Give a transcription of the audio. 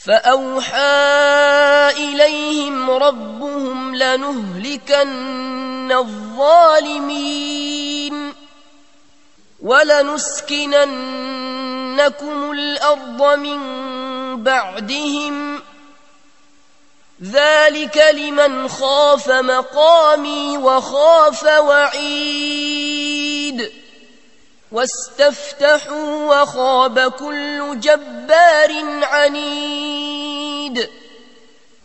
فأوحى إليهم ربهم لنهلكن الظالمين ولنسكننكم الأرض من بعدهم ذلك لمن خاف مقامي وخاف وعيد واستفتحوا وخاب كل جبار عنيد